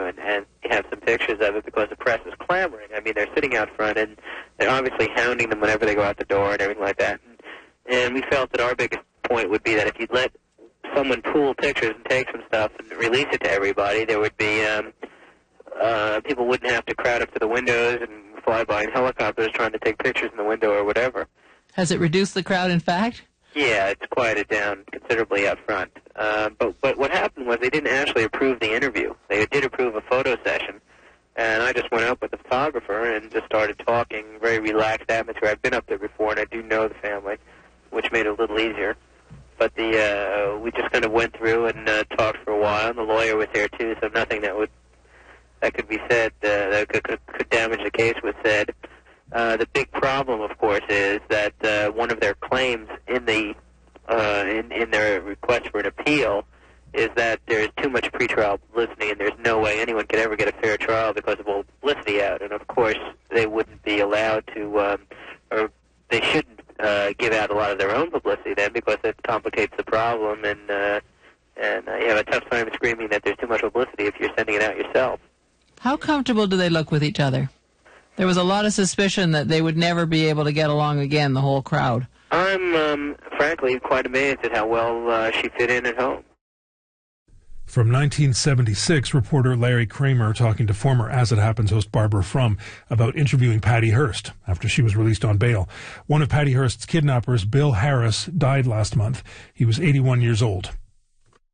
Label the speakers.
Speaker 1: and you have some pictures of it because the press is clamoring. I mean, they're sitting out front, and they're obviously hounding them whenever they go out the door and everything like that. And we felt that our biggest point would be that if you'd let someone pool pictures and take some stuff and release it to everybody, there would be people wouldn't have to crowd up to the windows and fly by in helicopters trying to take pictures in the window or whatever.
Speaker 2: Has it reduced the crowd, in fact?
Speaker 1: Yeah, it's quieted down considerably up front. But what happened was they didn't actually approve the interview. They did approve a photo session, and I just went up with the photographer and just started talking, very relaxed atmosphere. I've been up there before, and I do know the family, which made it a little easier. But we just kind of went through and talked for a while, and the lawyer was there too, so nothing that could be said that could damage the case was said. The big problem, of course, is that one of their claims in their request for an appeal is that there's too much pretrial publicity, and there's no way anyone could ever get a fair trial because of all publicity out. And of course, they wouldn't be allowed to, or they shouldn't give out a lot of their own publicity then, because it complicates the problem, and you have a tough time screaming that there's too much publicity if you're sending it out yourself.
Speaker 2: How comfortable do they look with each other? There was a lot of suspicion that they would never be able to get along again, the whole crowd.
Speaker 1: I'm, frankly, quite amazed at how well she fit in at home.
Speaker 3: From 1976, reporter Larry Kramer talking to former As It Happens host Barbara Frum about interviewing Patty Hearst after she was released on bail. One of Patty Hearst's kidnappers, Bill Harris, died last month. He was 81 years old.